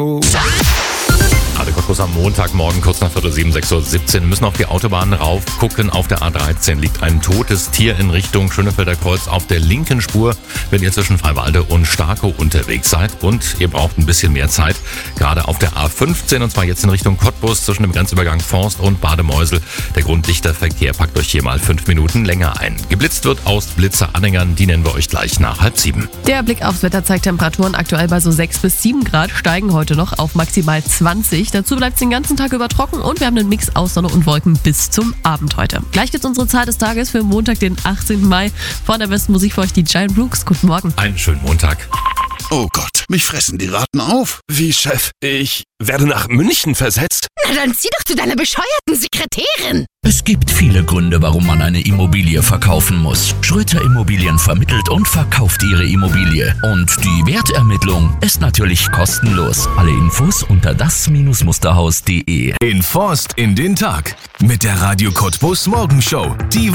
Radio Cottbus am Montagmorgen, kurz nach 6:15, 6:17 Uhr, müssen auf die Autobahn rauf gucken. Auf der A13 liegt ein totes Tier in Richtung Schönefelder Kreuz auf der linken Spur, wenn ihr zwischen Freiwalde und Starkow unterwegs seid. Und ihr braucht ein bisschen mehr Zeit, gerade auf der A15, und zwar jetzt in Richtung Cottbus zwischen dem Grenzübergang Forst und Bademeusel. Der Grundlichterverkehr packt euch hier mal 5 Minuten länger ein. Geblitzt wird aus Blitzeranhängern, die nennen wir euch gleich nach 6:30. Der Blick aufs Wetter zeigt Temperaturen aktuell bei so 6 bis 7 Grad, steigen heute noch auf maximal 20. Dazu bleibt es den ganzen Tag über trocken und wir haben einen Mix aus Sonne und Wolken bis zum Abend heute. Gleich gibt's unsere Zahl des Tages für Montag, den 18. Mai. Von der besten Musik für euch die Giant Rooks. Guten Morgen. Einen schönen Montag. Oh Gott, mich fressen die Ratten auf. Wie, Chef? Ich werde nach München versetzt? Na dann zieh doch zu deiner bescheuerten Sekretärin. Es gibt viele Gründe, warum man eine Immobilie verkaufen muss. Schröter Immobilien vermittelt und verkauft Ihre Immobilie. Und die Wertermittlung ist natürlich kostenlos. Alle Infos unter das-musterhaus.de. In Forst in den Tag mit der Radio Cottbus Morgenshow. Die